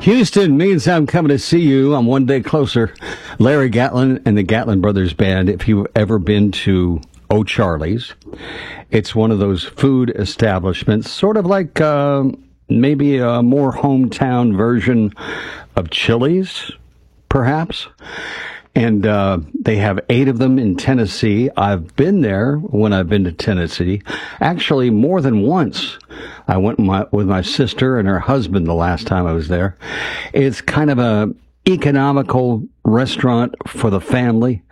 Houston means I'm coming to see you. I'm one day closer. Larry Gatlin and the Gatlin Brothers Band. If you've ever been to O'Charlie's, it's one of those food establishments, sort of like maybe a more hometown version of Chili's, perhaps. And they have 8 of them in Tennessee. I've been there when I've been to Tennessee. Actually, more than once. I went with my sister and her husband the last time I was there. It's kind of a economical restaurant for the family.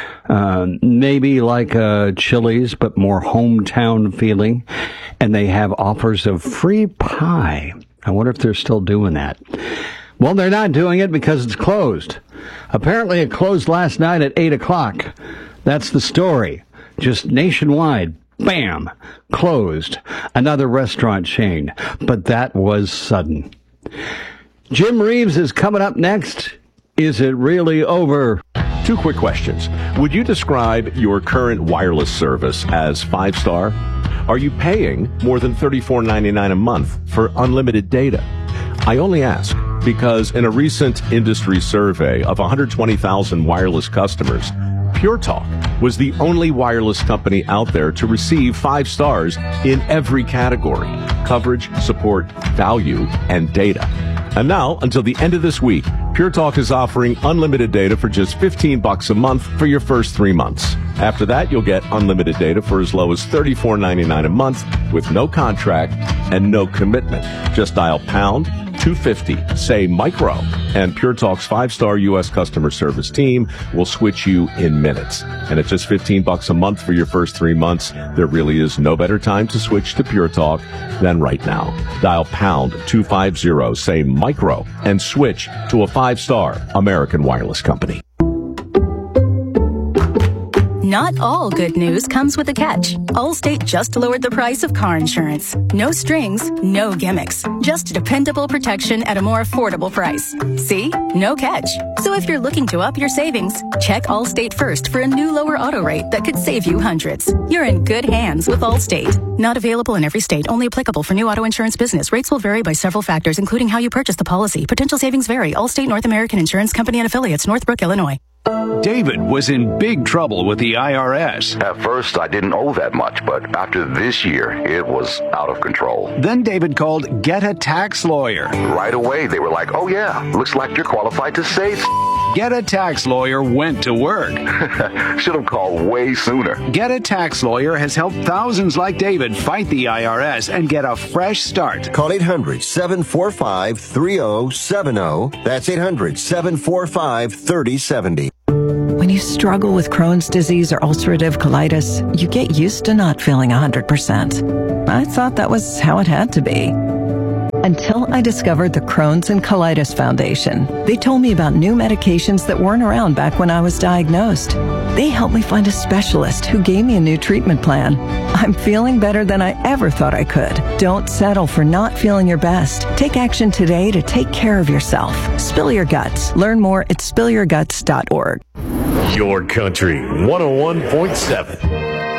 Maybe like a Chili's, but more hometown feeling. And they have offers of free pie. I wonder if they're still doing that. Well, they're not doing it because it's closed. Apparently, it closed last night at 8 o'clock. That's the story. Just nationwide. Bam! Closed. Another restaurant chain. But that was sudden. Jim Reeves is coming up next. Is it really over? 2 quick questions. Would you describe your current wireless service as 5-star? Are you paying more than $34.99 a month for unlimited data? I only ask because in a recent industry survey of 120,000 wireless customers, Pure Talk was the only wireless company out there to receive 5 stars in every category: coverage, support, value, and data. And now, until the end of this week, Pure Talk is offering unlimited data for just $15 a month for your first 3 months. After that, you'll get unlimited data for as low as $34.99 a month with no contract and no commitment. Just dial pound 250, say micro, and Pure Talk's 5-star U.S. customer service team will switch you in minutes. And at just $15 a month for your first 3 months, there really is no better time to switch to Pure Talk than right now. Dial pound 250, say micro, and switch to a 5-star American wireless company. Not all good news comes with a catch. Allstate just lowered the price of car insurance. No strings, no gimmicks. Just dependable protection at a more affordable price. See? No catch. So if you're looking to up your savings, check Allstate first for a new lower auto rate that could save you hundreds. You're in good hands with Allstate. Not available in every state. Only applicable for new auto insurance business. Rates will vary by several factors, including how you purchase the policy. Potential savings vary. Allstate North American Insurance Company and Affiliates, Northbrook, Illinois. David was in big trouble with the IRS. At first, I didn't owe that much, but after this year, it was out of control. Then David called Get a Tax Lawyer. Right away, they were like, oh yeah, looks like you're qualified to save. Get a Tax Lawyer went to work. Should have called way sooner. Get a Tax Lawyer has helped thousands like David fight the IRS and get a fresh start. Call 800-745-3070. That's 800-745-3070. When you struggle with Crohn's disease or ulcerative colitis, you get used to not feeling 100%. I thought that was how it had to be. Until I discovered the Crohn's and Colitis Foundation. They told me about new medications that weren't around back when I was diagnosed. They helped me find a specialist who gave me a new treatment plan. I'm feeling better than I ever thought I could. Don't settle for not feeling your best. Take action today to take care of yourself. Spill your guts. Learn more at spillyourguts.org. Your Country 101.7.